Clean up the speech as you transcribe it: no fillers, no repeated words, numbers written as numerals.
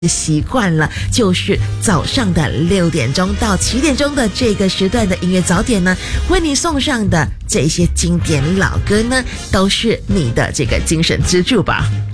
习惯了，就是早上的6点钟到7点钟的这个时段的音乐早点呢，为你送上的这些经典老歌呢，都是你的这个精神支柱吧。